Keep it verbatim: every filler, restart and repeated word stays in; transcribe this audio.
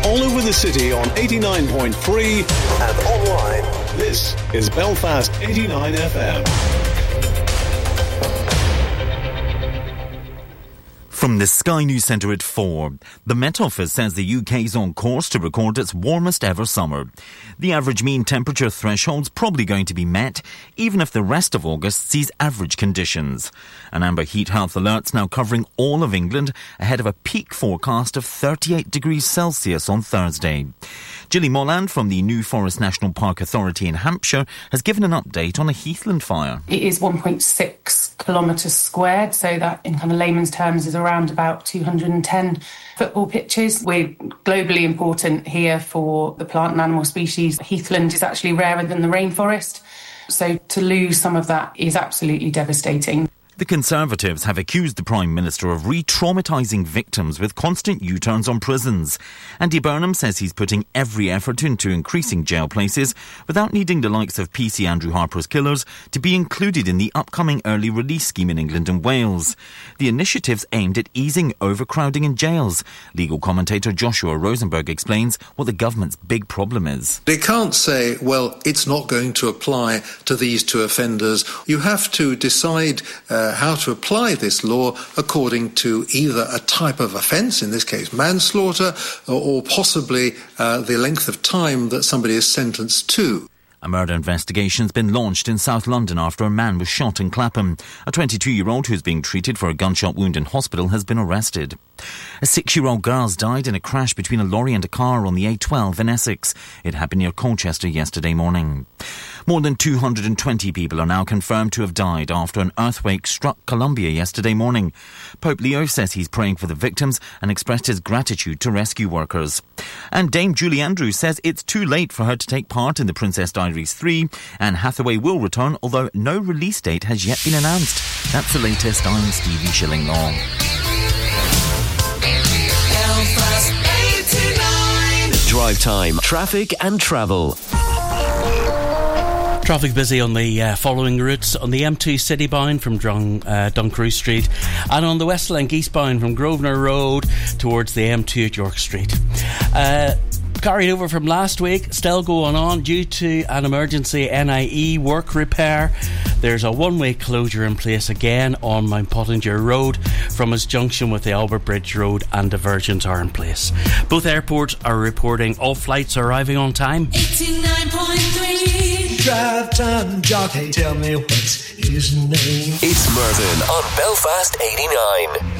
all over the city on eighty-nine point three and online. This is Belfast eighty-nine F M. From the Sky News Centre at four, the Met Office says the U K is on course to record its warmest ever summer. The average mean temperature threshold's probably going to be met, even if the rest of August sees average conditions. An amber heat health alert's now covering all of England ahead of a peak forecast of thirty-eight degrees Celsius on Thursday. Gilly Molland from the New Forest National Park Authority in Hampshire has given an update on a heathland fire. It is one point six kilometres squared, so that in kind of layman's terms is around about two hundred ten football pitches. We're globally important here for the plant and animal species. Heathland is actually rarer than the rainforest, so to lose some of that is absolutely devastating. The Conservatives have accused the Prime Minister of re-traumatising victims with constant U-turns on prisons. Andy Burnham says he's putting every effort into increasing jail places without needing the likes of P C Andrew Harper's killers to be included in the upcoming early release scheme in England and Wales. The initiative's aimed at easing overcrowding in jails. Legal commentator Joshua Rosenberg explains what the government's big problem is. They can't say, well, it's not going to apply to these two offenders. You have to decide uh, how to apply this law according to either a type of offence, in this case manslaughter, or, or possibly uh, the length of time that somebody is sentenced to. A murder investigation's been launched in South London after a man was shot in Clapham. A twenty-two-year-old who's being treated for a gunshot wound in hospital has been arrested. A six-year-old girl's died in a crash between a lorry and a car on the A twelve in Essex. It happened near Colchester yesterday morning. More than two hundred twenty people are now confirmed to have died after an earthquake struck Colombia yesterday morning. Pope Leo says he's praying for the victims and expressed his gratitude to rescue workers. And Dame Julie Andrews says it's too late for her to take part in the Princess Diaries three. Anne Hathaway will return, although no release date has yet been announced. That's the latest. I'm Stevie Shillinglaw. Drive time, traffic and travel. Traffic busy on the uh, following routes: on the M two citybound from Dun- uh, Duncrew Street, and on the Westlink eastbound from Grosvenor Road towards the M two at York Street. Uh, carried over from last week, still going on due to an emergency N I E work repair. There's a one-way closure in place again on Mount Pottinger Road from its junction with the Albert Bridge Road, and diversions are in place. Both airports are reporting all flights arriving on time. eighty-nine point three Drive time jockey, tell me what's his name. It's Mervyn on Belfast eighty-nine.